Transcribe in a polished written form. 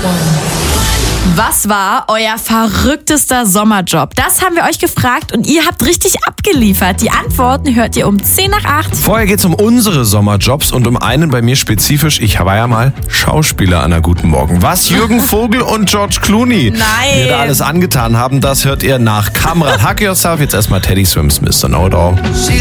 Was war euer verrücktester Sommerjob? Das haben wir euch gefragt und ihr habt richtig abgeliefert. Die Antworten hört ihr um 10 nach 8. Vorher geht's um unsere Sommerjobs und um einen bei mir spezifisch. Ich war ja mal Schauspieler an der Guten Morgen. Was Jürgen Vogel und George Clooney mir da alles angetan haben, das hört ihr nach Kamera. Hug Yourself, jetzt erstmal Teddy Swims, Mr. Know It All.